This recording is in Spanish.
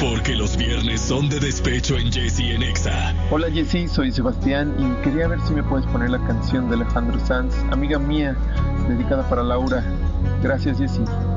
Porque los viernes son de despecho en Jessy en Exa. Hola Jessy, soy Sebastián y quería ver si me puedes poner la canción de Alejandro Sanz, Amiga Mía, dedicada para Laura. Gracias Jessy.